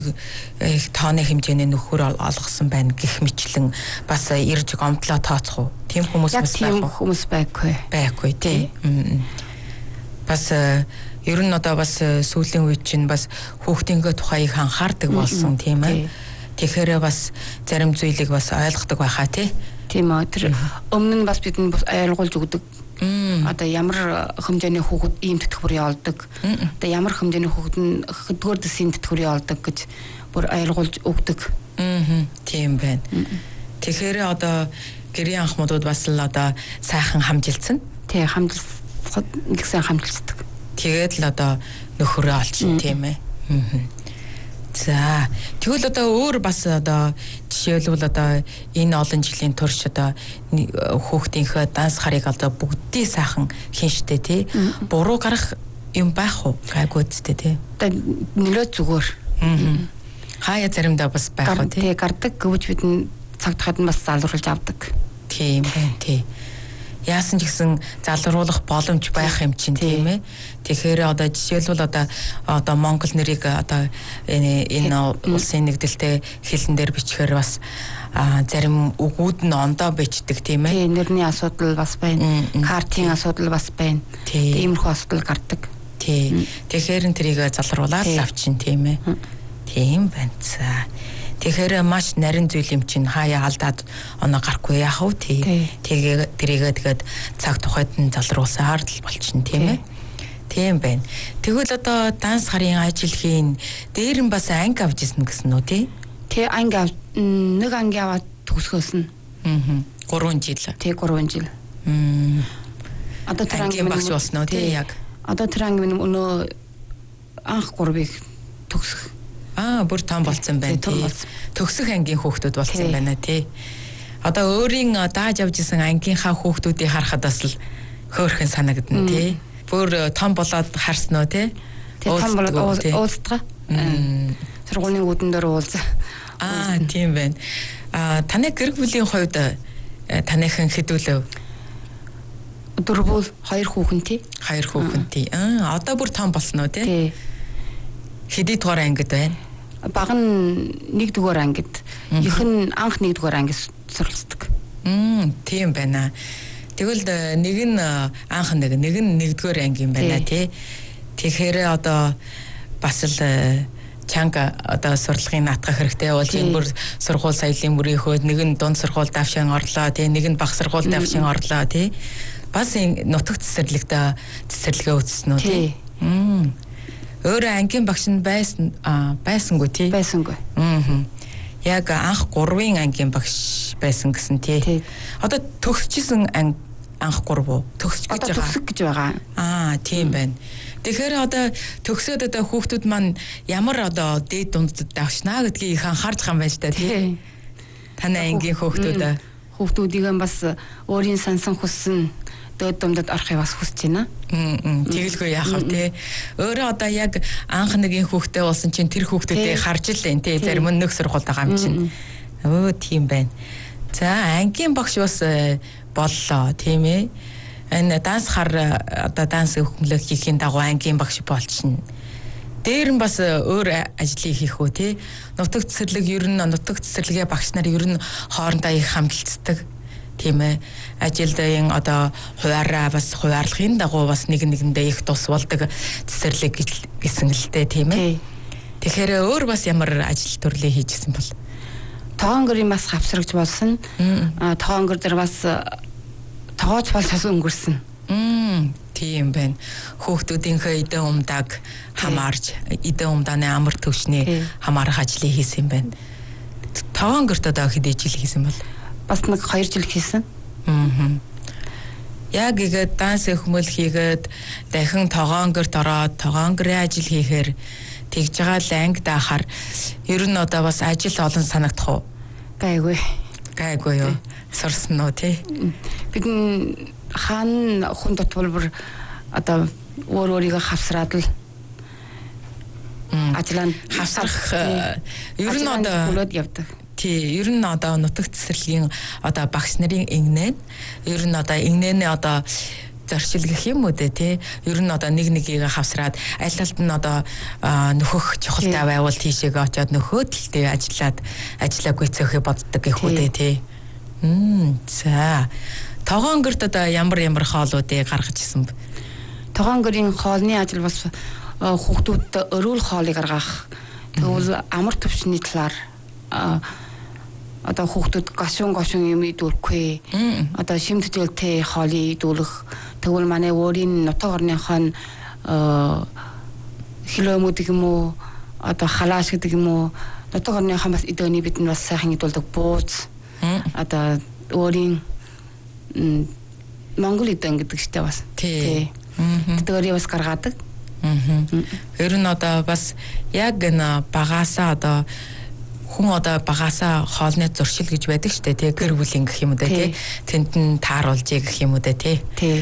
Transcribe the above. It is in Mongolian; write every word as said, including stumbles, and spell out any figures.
тооны хэмжээний нөхөр олгосон байна гэх мэтлэн бас ирж гомдлоо тооцох уу? Тийм хүмүүс бас тийм хүмүүс байхгүй. Байхгүй тий. Бас ер нь одоо бас сүүлийн үед чинь бас хүүхдийнхээ тухайг анхаардаг болсон тийм ээ. Тэгэхээр бас зарим зүйлийг бас ойлгодог байхаа тий. Тийм үү. Тэр өмнө нь бас бид нь ойлгуулж өгдөг. Одоо ямар хэмжээний хүүхэд ийм тэтгэврийн олдог. Одоо ямар хэмжээний хүүхэд нь хөдөлгөөр дэсийн тэтгэврийн олдог гэж бүр ойлгуулж өгдөг. Аа тийм байна. Тэгэхээр одоо гэрийн анхмуудууд бас л одоо сайхан хамжилсан. Тий хамжилсан нэг сайн хамжилдаг. Тэгээд л одоо нөхөрөө олчихно тийм ээ. Аа. За тэгвэл одоо өөр бас одоо жишээлбэл одоо энэ олон жилийн турш одоо хүүхдийнхээ данс харыг одоо бүгдийг сайхан хинштэй тий буруу гарах юм байх уу гайгүй үстэй тий одоо нөлөө зүгээр хаяа заримдаа бас байх уу тий гардаг гэвч бид нь цаг тахад нь бас залруулж авдаг тийм байна тий яасан ч гэсэн залруулах боломж байх юм чинь тийм ээ. Тэгэхээр одоо жишээлбэл одоо одоо Монгол нэрийг одоо энэ энэ улсын нэгдэлтэй хэлэн дээр бичгээр бас зарим үгүүд нь ондоо бичдэг тийм ээ. Тийм нэрний асуудал бас байна. Картын асуудал бас байна. Иймэрхүү асуудал гардаг. Тийм. Тэгэхээр н тэрийг залруулаад авчин тийм ээ. Тийм байна. За. Тэгэхээр маш нарийн зүйл юм чинь хаяа алдаад оноо гарахгүй яах вэ тий. Тэгээ тэрийгээ тэгээд цаг тухайд нь залруулсаар л болчихно тийм ээ. Тийм байна. Тэгвэл одоо данс харын ажил хийн дээр нь бас анги авч ирсэн гэсэн үү тий? Тий анги ав нэг анги аваад төгсгөөсөн. Аа. гурван жил. Тий гурван жил. Мм. Одоо тэр анги багш болсон уу тий яг. Одоо тэр анги минь өнөө анх гурвыг төгсөх. Аа бүр том болсон байна тий. Төгсөх ангийн хүүхдүүд болсон байна тий. Одоо өөрийн дааж авч исэн ангийнхаа хүүхдүүдийг харахад бас л хөөрхөн санагдана тий. Бүр том болоод харсан уу тий? Том болоод уулздаг. Сургуулийн үүдэн дээр уулзаа. Аа тийм байна. Аа таны гэр бүлийн хувьд таныхан хэдүүлв? Дөрвөл хоёр хүүхэн тий. Хоёр хүүхэн тий. Аа одоо бүр том болсон уу тий? Хэдий дугаар ангид байна? Баг нь нэг дугаар ангид. Их нь анх нэг дугаар ангид суралцдаг. Мм, тийм байна. Тэгвэл нэг нь анх нэг, нэг нь нэгдүгээр анги юм байна тий. Тэгэхээр одоо бас л чанга одоо сурлагын наатгах хэрэгтэй бол энэ бүр сургууль соёлын мөрийнхөөд нэг нь дунд сургууль давшин орлоо тий, нэг нь бага сургууль давшин орлоо тий. Бас нутаг цэцэрлэгтээ цэцэрлэгээ үүссэн үү тий. Мм. Өөр ангийн багш нь байсан байсангүй тий. Байсангүй. Аа. Яг анх гурвын ангийн багш байсан гэсэн тий. Одоо төгсчихсэн анх гурав уу? Төгсөж гэж байгаа. Төгсөх гэж байгаа. Аа, тийм байна. Тэгэхээр одоо төгсөөд одоо хүүхдүүд маань ямар одоо дээд дундад давшнаа гэдгийг их анхаарч байгаа юм байна шүү дээ тий. Таны ангийн хүүхдүүд хүүхдүүдийг бас өөрийн сансан хүссэн дээд дундад орохыг бас хүсэж байна. Мм тэгэлгүй яах вэ те. Өөрөө одоо яг анх нэгийн хүүхдээ болсон чинь тэр хүүхдүүдийг харж л энэ те зарим нь нэг сургуульд байгаа юм чинь. Өө тийм байна. За ангийн багш бас боллоо тийм ээ. Энэ данс хар одоо данс хөгмөлөг хийхийн дагуу ангийн багш болчихно. Дээр нь бас өөр ажлыг хийх үү те. Нутаг цэцэрлэг ер нь нутаг цэцэрлэгээ багш нар ер нь хоорондоо их хамталцдаг. Тийм ээ. Ажилдаа одоо хуваараа бас хуваарлахын дагуу бас нэг нэгэндээ их тус болдог цэцэрлэг гэсэн л дээ тийм ээ. Тэгэхээр өөр бас ямар ажил төрлөө хийжсэн бол тоогонгөрийн бас хавсрагч болсон. Аа тоогонгөр дээр бас тоогооч болж бас өнгөрсөн. Мм тийм байна. Хүүхдүүдийнхээ эдэн умдаг хамаарч эдэн умдааны амар төвшний хамаарах ажлыг хийсэн байна. Тоогонгөрт одоо хэд жил хийсэн бол бас нэг хоёр жил хийсэн. Аа. Яг игээд данс хөгмөл хийгээд дахин тоогонгөрт ороод тоогонгөрийн ажил хийхээр тэгж байгаа л анги даахаар ер нь одоо бас ажил олон санагдах уу? Гайгүй. Гайгүй юу? Сурсан уу тий? Бид хаан хүн дотболбор одоо өөр өөрийгөө хавсраад л ажлаа хавсрах ер нь одоо хөлөөд явдаг. Тий, ер нь одоо нутаг цэцэрлэгийн одоо багш нарын ингэнэ. Ер нь одоо ингэнэ одоо зоршил гэх юм уу те. Ер нь одоо нэг нэгийг хавсраад аль талд нь одоо нөхөх чухалтай байвал тийшээгээ очиод нөхөө тэлтэй ажиллаад ажиллаа гүйцэөхээ боддог гэх үү те. Мм за. Тогоон гэрт одоо ямар ямар хоолуудыг гаргаж ирсэн бэ? Тогоон гэрийн хоолны ажил бас хүүхдүүдэд өрөөл хоолыг гаргах. Тэгвэл амар төвчний талаар одоо хүүхдүүд гашуун гашуун юм идүүлэхгүй. Одоо шимтгэлтэй хоолыг идүүлэх. Тэгвэл манай өөрийн нутаг орныхон хилөөмүүд юм уу одоо халааш гэдэг юм уу нутаг орныхон бас идөөний бид нь бас сайхан идүүлдэг бууз. Одоо өөрийн Монгол идээн гэдэг чтэй бас. Тий. Тэдгээрийг бас гаргадаг. Ер нь одоо бас яг н багаасаа одоо хүн одоо багаасаа хоолны зуршил гэж байдаг штэ тий гэр бүлийн гэх юм уу те тэнд нь тааруулж гэх юм уу те тий